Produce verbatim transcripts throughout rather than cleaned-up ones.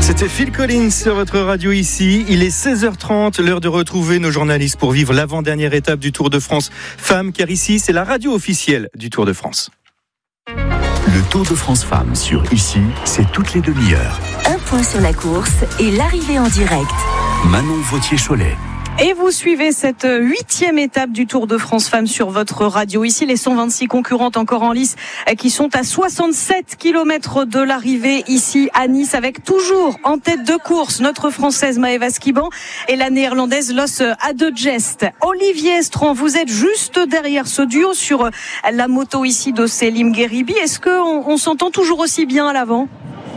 C'était Phil Collins sur votre radio ici. Il est seize heures trente, l'heure de retrouver nos journalistes pour vivre l'avant-dernière étape du Tour de France Femmes, car ici, c'est la radio officielle du Tour de France. Le Tour de France Femmes sur ici, c'est toutes les demi-heures. Un point sur la course et l'arrivée en direct. Manon Vautier-Cholet. Et vous suivez cette huitième étape du Tour de France Femmes sur votre radio. Ici, les cent vingt-six concurrentes encore en lice qui sont à soixante-sept kilomètres de l'arrivée ici à Nice, avec toujours en tête de course notre Française Maëva Skiban et la Néerlandaise Los Adegest. Olivier Estran, vous êtes juste derrière ce duo sur la moto ici de Selim Gheribi. Est-ce qu'on on s'entend toujours aussi bien à l'avant ?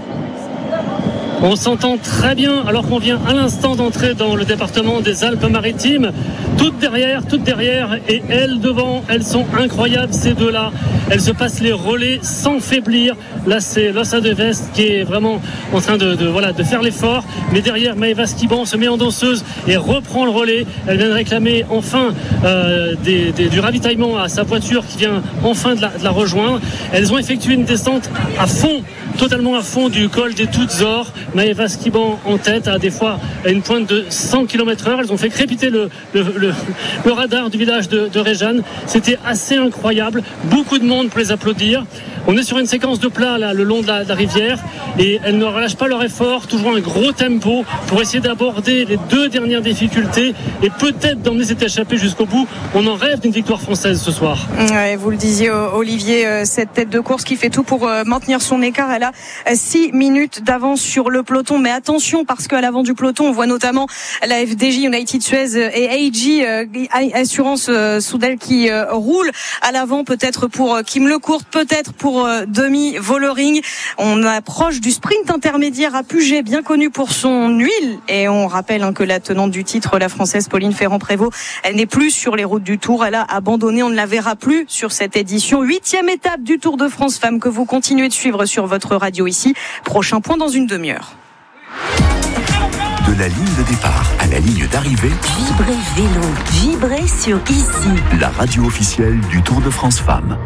On s'entend très bien alors qu'on vient à l'instant d'entrer dans le département des Alpes-Maritimes. Toutes derrière, toutes derrière et elles devant, elles sont incroyables ces deux-là. Elles se passent les relais sans faiblir. Là c'est Los Adegest qui est vraiment en train de, de, voilà, de faire l'effort. Mais derrière, Maëva Skiban se met en danseuse et reprend le relais. Elle vient de réclamer enfin euh, des, des, du ravitaillement à sa voiture qui vient enfin de la, de la rejoindre. Elles ont effectué une descente à fond, totalement à fond du col des Toutes Ors. Maëva Skiban en tête à des fois à une pointe de cent kilomètres heure. Elles ont fait crépiter le, le, le, le radar du village de, de Réjeanne. C'était assez incroyable. Beaucoup de monde pour les applaudir. On est sur une séquence de plat là, le long de la, de la rivière et elles ne relâchent pas leur effort. Toujours un gros tempo pour essayer d'aborder les deux dernières difficultés et peut-être d'emmener cette échappée jusqu'au bout. On en rêve d'une victoire française ce soir. Ouais, vous le disiez Olivier, cette tête de course qui fait tout pour maintenir son écart. Elle a six minutes d'avance sur le peloton, mais attention parce qu'à l'avant du peloton on voit notamment la F D J United Suez et A G euh, Assurance euh, Soudal qui euh, roule à l'avant, peut-être pour Kim Lecourt, peut-être pour euh, Demi Vollering. On approche du sprint intermédiaire à Puget, bien connu pour son huile, et on rappelle hein, que la tenante du titre, la Française Pauline Ferrand-Prévot, elle n'est plus sur les routes du Tour, elle a abandonné, on ne la verra plus sur cette édition. Huitième étape du Tour de France Femmes que vous continuez de suivre sur votre radio ici. Prochain point dans une demi-heure. De la ligne de départ à la ligne d'arrivée, Vibrez vélo, vibrez sur ici. La radio officielle du Tour de France Femmes.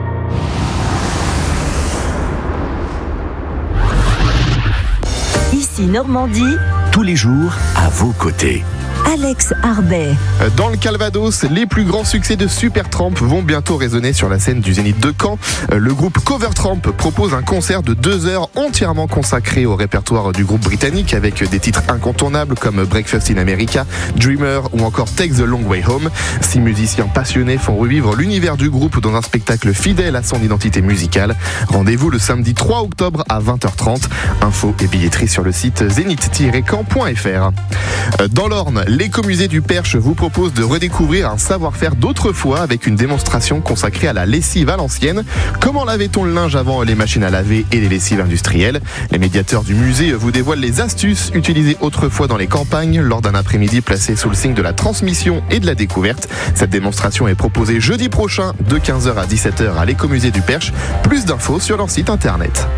Ici Normandie, tous les jours à vos côtés. Alex Arbet. Dans le Calvados, les plus grands succès de Supertramp vont bientôt résonner sur la scène du Zénith de Caen. Le groupe Covertramp propose un concert de deux heures entièrement consacré au répertoire du groupe britannique avec des titres incontournables comme Breakfast in America, Dreamer ou encore Take the Long Way Home. Six musiciens passionnés font revivre l'univers du groupe dans un spectacle fidèle à son identité musicale. Rendez-vous le samedi trois octobre à vingt heures trente. Infos et billetterie sur le site zénith tiret caen point f r. Dans l'Orne, l'écomusée du Perche vous propose de redécouvrir un savoir-faire d'autrefois avec une démonstration consacrée à la lessive à l'ancienne. Comment lavait-on le linge avant les machines à laver et les lessives industrielles ? Les médiateurs du musée vous dévoilent les astuces utilisées autrefois dans les campagnes lors d'un après-midi placé sous le signe de la transmission et de la découverte. Cette démonstration est proposée jeudi prochain de quinze heures à dix-sept heures à l'écomusée du Perche. Plus d'infos sur leur site internet.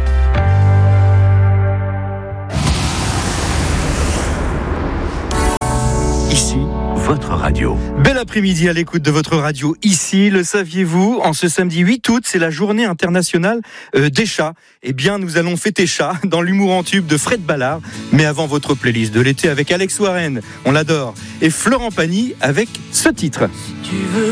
Ici, votre radio. Bel après-midi à l'écoute de votre radio ici. Le saviez-vous, en ce samedi huit août, c'est la journée internationale euh, des chats. Eh bien, nous allons fêter chats dans l'humour en tube de Fred Ballard. Mais avant votre playlist de l'été avec Alex Warren, on l'adore, et Florent Pagny avec ce titre. Si tu veux